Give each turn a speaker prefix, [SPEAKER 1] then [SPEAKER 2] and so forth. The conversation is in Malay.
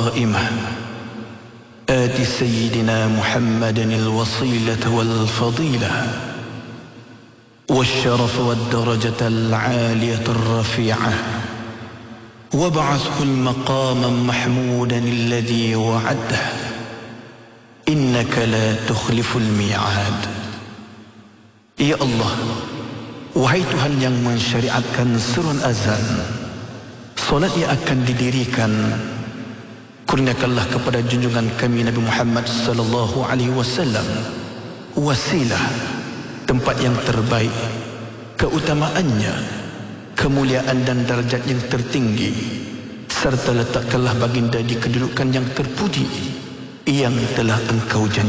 [SPEAKER 1] القائمة آت سيدنا محمدا الوصيلة والفضيلة والشرف والدرجة العالية الرفيعة وابعثه المقام محمودا الذي وعده إنك لا تخلف الميعاد. Ya Allah, wahai Tuhan yang mensyariatkan seruan azan, solat yang akan didirikan, kurniakanlah kepada junjungan kami Nabi Muhammad sallallahu alaihi wasallam wasilah, tempat yang terbaik, keutamaannya, kemuliaan dan darjat yang tertinggi, serta letakkanlah baginda di kedudukan yang terpuji yang telah Engkau janjikan.